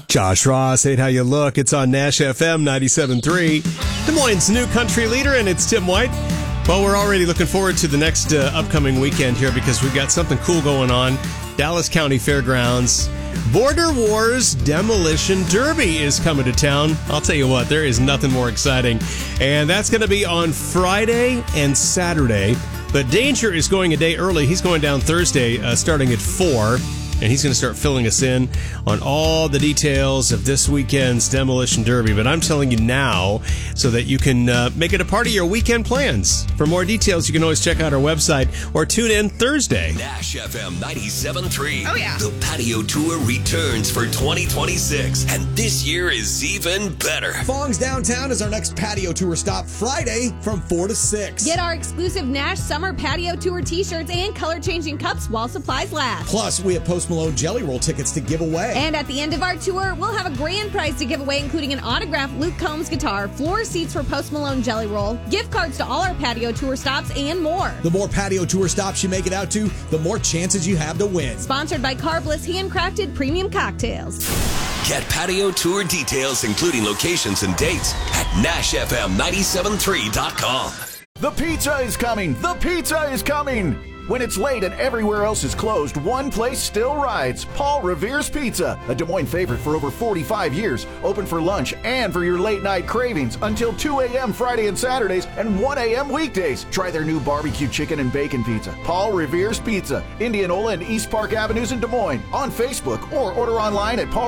Josh Ross, ain't how you look. It's on Nash FM 97.3. Des Moines' new country leader, and it's Tim White. Well, we're already looking forward to the next upcoming weekend here because we've got something cool going on. Dallas County Fairgrounds Border Wars Demolition Derby is coming to town. I'll tell you what, there is nothing more exciting. And that's going to be on Friday and Saturday. But Danger is going a day early. He's going down Thursday starting at 4. And he's going to start filling us in on all the details of this weekend's Demolition Derby. But I'm telling you now so that you can make it a part of your weekend plans. For more details, you can always check out our website or tune in Thursday. Nash FM 97.3. Oh, yeah. The patio tour returns for 2026. And this year is even better. Fong's Downtown is our next patio tour stop Friday from 4 to 6. Get our exclusive Nash Summer Patio Tour t-shirts and color-changing cups while supplies last. Plus, we have Post Malone Jelly Roll tickets to give away. And at the end of our tour, we'll have a grand prize to give away, including an autographed Luke Combs guitar, floor seats for Post Malone Jelly Roll, gift cards to all our patio tour stops, and more. The more patio tour stops you make it out to, the more chances you have to win. Sponsored by Carbliss handcrafted premium cocktails. Get patio tour details, including locations and dates, at NashFM973.com. The pizza is coming! The pizza is coming! When it's late and everywhere else is closed, one place still rides. Paul Revere's Pizza, a Des Moines favorite for over 45 years. Open for lunch and for your late night cravings until 2 a.m. Friday and Saturdays and 1 a.m. weekdays. Try their new barbecue chicken and bacon pizza. Paul Revere's Pizza, Indianola and East Park Avenues in Des Moines. On Facebook or order online at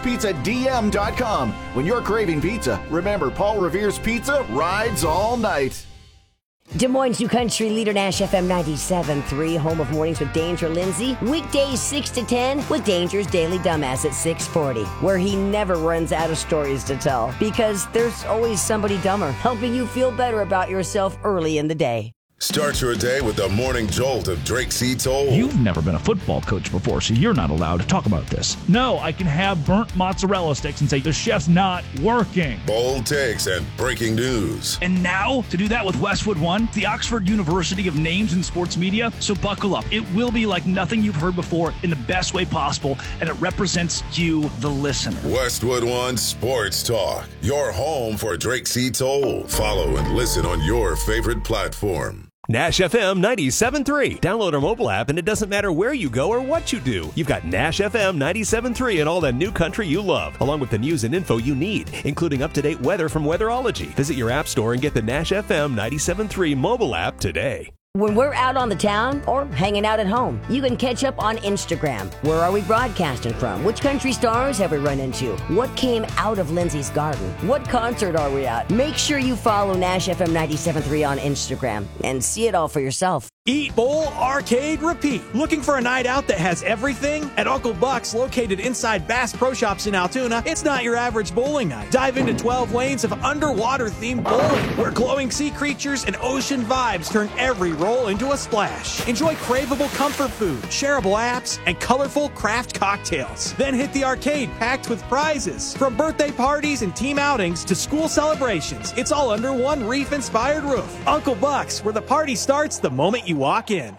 paulreverespizzadm.com. When you're craving pizza, remember Paul Revere's Pizza rides all night. Des Moines' new country leader, Nash FM 97.3, home of Mornings with Danger Lindsay. Weekdays 6 to 10 with Danger's Daily Dumbass at 6:40, where he never runs out of stories to tell because there's always somebody dumber helping you feel better about yourself early in the day. Start your day with the morning jolt of Drake C. Toll. You've never been a football coach before, so you're not allowed to talk about this. No, I can have burnt mozzarella sticks and say the chef's not working. Bold takes and breaking news. And now, to do that with Westwood One, the Oxford University of Names in Sports Media. So buckle up. It will be like nothing you've heard before in the best way possible, and it represents you, the listener. Westwood One Sports Talk, your home for Drake C. Toll. Follow and listen on your favorite platform. Nash FM 97.3. Download our mobile app, and it doesn't matter where you go or what you do. You've got Nash FM 97.3 and all the new country you love, along with the news and info you need, including up-to-date weather from Weatherology. Visit your app store and get the Nash FM 97.3 mobile app today. When we're out on the town or hanging out at home, you can catch up on Instagram. Where are we broadcasting from? Which country stars have we run into? What came out of Lindsay's garden? What concert are we at? Make sure you follow Nash FM 97.3 on Instagram and see it all for yourself. Eat, bowl, arcade, repeat. Looking for a night out that has everything? At Uncle Buck's, located inside Bass Pro Shops in Altoona, it's not your average bowling night. Dive into 12 lanes of underwater-themed bowling, where glowing sea creatures and ocean vibes turn every roll into a splash. Enjoy craveable comfort food, shareable apps, and colorful craft cocktails. Then hit the arcade packed with prizes. From birthday parties and team outings to school celebrations, it's all under one reef-inspired roof. Uncle Buck's, where the party starts the moment you walk in.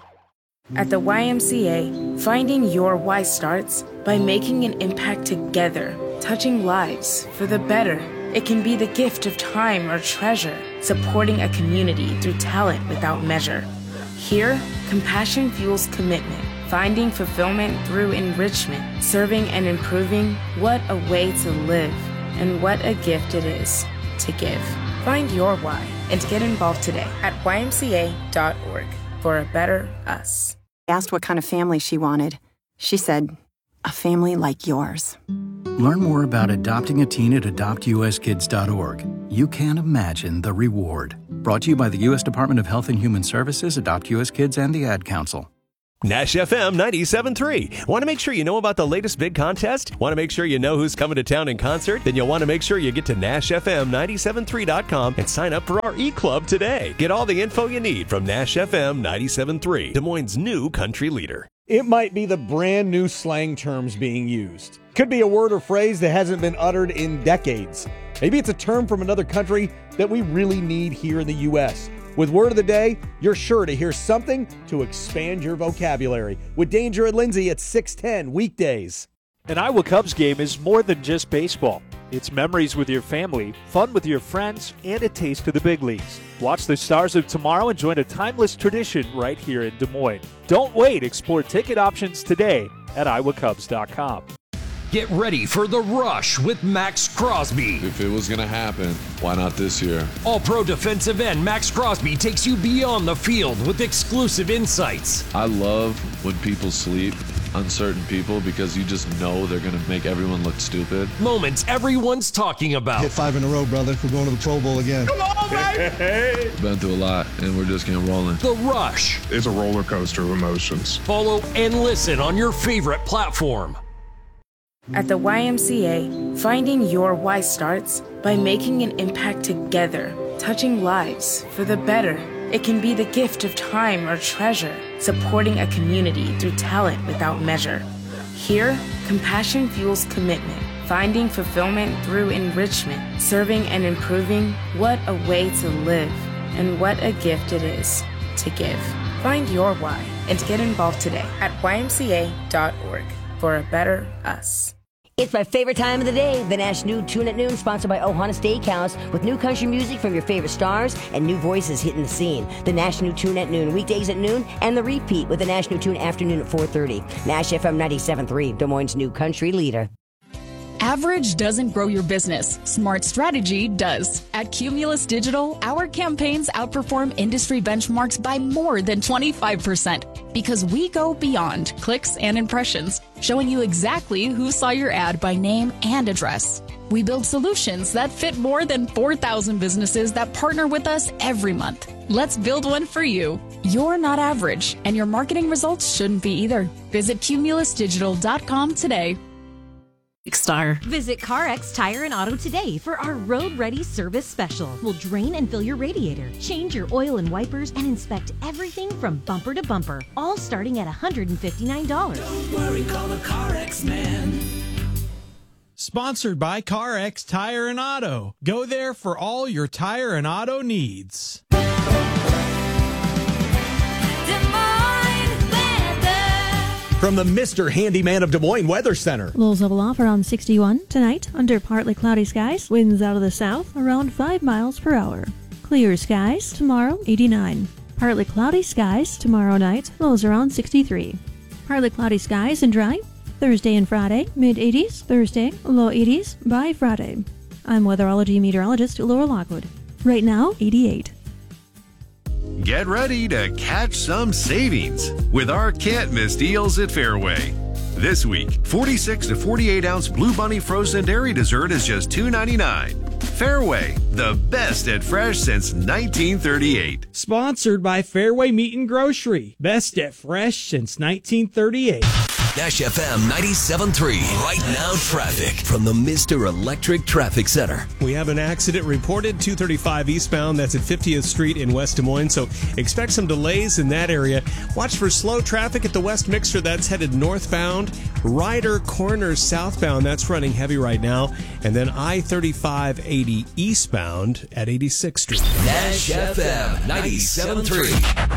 At the YMCA, finding your why starts by making an impact together, touching lives for the better. It can be the gift of time or treasure, supporting a community through talent without measure. Here, compassion fuels commitment, finding fulfillment through enrichment, serving and improving. What a way to live, and what a gift it is to give. Find your why and get involved today at ymca.org for a better us. I asked what kind of family she wanted. She said, a family like yours. Learn more about adopting a teen at adoptuskids.org. You can't imagine the reward. Brought to you by the U.S. Department of Health and Human Services, Adopt U.S. Kids, and the Ad Council. Nash FM 97.3. Want to make sure you know about the latest big contest? Want to make sure you know who's coming to town in concert? Then you'll want to make sure you get to NashFM973.com and sign up for our e-club today. Get all the info you need from Nash FM 97.3, Des Moines' new country leader. It might be the brand new slang terms being used. Could be a word or phrase that hasn't been uttered in decades. Maybe it's a term from another country that we really need here in the U.S. With Word of the Day, you're sure to hear something to expand your vocabulary. With Danger and Lindsay at 6:10 weekdays. An Iowa Cubs game is more than just baseball. It's memories with your family, fun with your friends, and a taste of the big leagues. Watch the Stars of Tomorrow and join a timeless tradition right here in Des Moines. Don't wait. Explore ticket options today at iowacubs.com. Get ready for The Rush with Max Crosby. If it was going to happen, why not this year? All-pro defensive end Max Crosby takes you beyond the field with exclusive insights. I love when people sleep on certain people because you just know they're going to make everyone look stupid. Moments everyone's talking about. Hit 5 in a row, brother. We're going to the Pro Bowl again. Come on, baby! Been through a lot, and we're just getting rolling. The Rush. It's a roller coaster of emotions. Follow and listen on your favorite platform. At the YMCA, finding your why starts by making an impact together, touching lives for the better. It can be the gift of time or treasure, supporting a community through talent without measure. Here, compassion fuels commitment, finding fulfillment through enrichment, serving and improving. What a way to live, and what a gift it is to give. Find your why and get involved today at ymca.org for a better us. It's my favorite time of the day, the Nash New Tune at Noon, sponsored by Ohana Steakhouse, with new country music from your favorite stars and new voices hitting the scene. The Nash New Tune at Noon, weekdays at noon, and the repeat with the Nash New Tune afternoon at 4:30. Nash FM 97.3, Des Moines' new country leader. Average doesn't grow your business. Smart strategy does. At Cumulus Digital, our campaigns outperform industry benchmarks by more than 25% because we go beyond clicks and impressions, showing you exactly who saw your ad by name and address. We build solutions that fit more than 4,000 businesses that partner with us every month. Let's build one for you. You're not average, and your marketing results shouldn't be either. Visit cumulusdigital.com today. Star. Visit CarX Tire and Auto today for our Road Ready Service Special. We'll drain and fill your radiator, change your oil and wipers, and inspect everything from bumper to bumper, all starting at $159. Don't worry, call the CarX man. Sponsored by CarX Tire and Auto. Go there for all your tire and auto needs. From the Mr. Handyman of Des Moines Weather Center. Lows level off around 61 tonight under partly cloudy skies. Winds out of the south around 5 miles per hour. Clear skies tomorrow 89. Partly cloudy skies tomorrow night. Lows around 63. Partly cloudy skies and dry. Thursday and Friday mid 80s. Thursday low 80s by Friday. I'm weatherology meteorologist Laura Lockwood. Right now 88. Get ready to catch some savings with our can't miss deals at Fairway. This week, 46 to 48 ounce Blue Bunny frozen dairy dessert is just $2.99. Fairway, the best at fresh since 1938. Sponsored by Fairway Meat and Grocery. Best at fresh since 1938. Nash FM 97.3. Right now traffic from the Mr. Electric Traffic Center. We have an accident reported, 235 eastbound. That's at 50th Street in West Des Moines. So expect some delays in that area. Watch for slow traffic at the West Mixer. That's headed northbound. Ryder Corners southbound. That's running heavy right now. And then I-3580 eastbound at 86th Street. Nash FM 97.3.